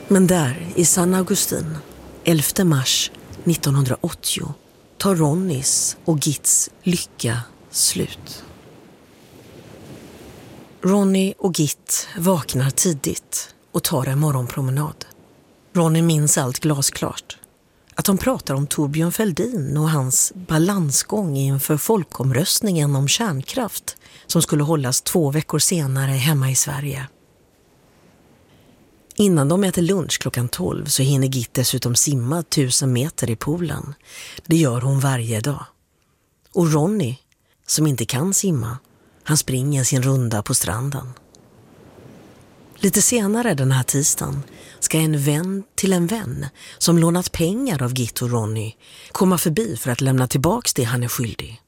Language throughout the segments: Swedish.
Men där i San Agustin, 11 mars 1980, tar Ronnys och Gits lycka slut. Ronny och Git vaknar tidigt och tar en morgonpromenad. Ronny minns allt glasklart. Att de pratar om Torbjörn Fälldin och hans balansgång inför folkomröstningen om kärnkraft som skulle hållas 2 veckor senare hemma i Sverige. Innan de äter lunch klockan 12 så hinner Git dessutom simma 1000 meter i poolen. Det gör hon varje dag. Och Ronny, som inte kan simma, han springer sin runda på stranden. Lite senare den här tisdagen ska en vän till en vän som lånat pengar av Git och Ronny komma förbi för att lämna tillbaks det han är skyldig.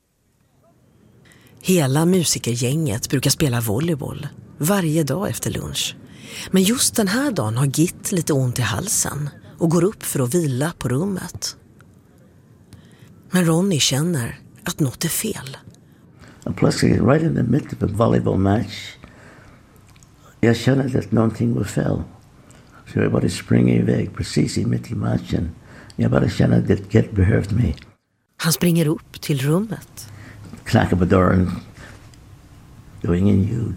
Hela musikergänget brukar spela volleyboll varje dag efter lunch. Men just den här dagen har Git lite ont i halsen och går upp för att vila på rummet. Men Ronny känner att något är fel. And plus, right in the midst of a volleyball match, jag känner att någonting var fel. Så jag bara springer iväg precis i mitt i matchen. Jag bara känner att Git behövde mig. Han springer upp till rummet. Knackar på dörren. Det var ingen ljud.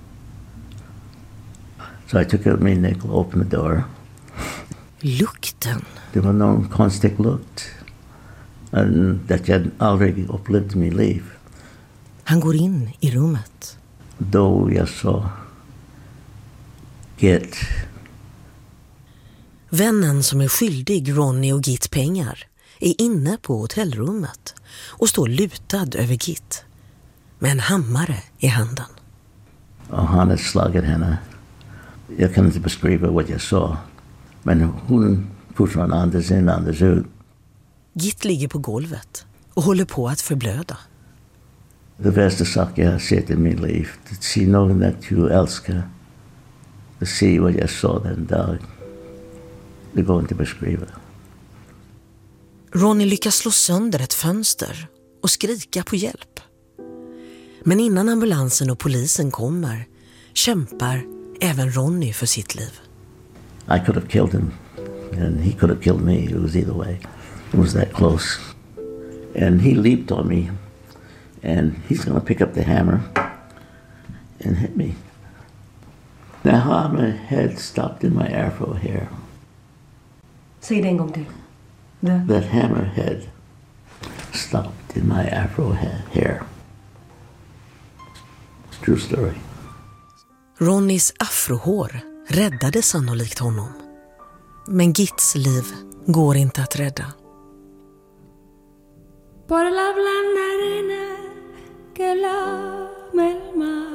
Så jag tog ut min nyckel och öppnade dörren. Lukten. Det var någon konstig lukt. Det jag aldrig upplevt i mitt liv. Han går in i rummet. Då jag såg Git. Vännen som är skyldig Ronny och Git pengar är inne på hotellrummet och står lutad över Git med en hammare i handen. Och han hade slagit henne. Jag kan inte beskriva vad jag såg. Men hon fortfarande andas in, andas ut. Git ligger på golvet och håller på att förblöda. Det värsta sak jag har sett i mitt liv. Att se någon att du älskar. Att se vad jag såg den dag. Det går inte att beskriva. Ronny lyckas slå sönder ett fönster och skrika på hjälp. Men innan ambulansen och polisen kommer kämpar även Ronny för sitt liv. I could have killed him and he could have killed me. It was either way. It was that close. And he leaped on me and he's going to pick up the hammer and hit me. The hammerhead stopped in my afro hair. Säg det en gång till. That hammerhead stopped in my afro hair. True story. Ronnys afrohår räddade sannolikt honom. Men Gits liv går inte att rädda. Por la blanda arena que lame el mar.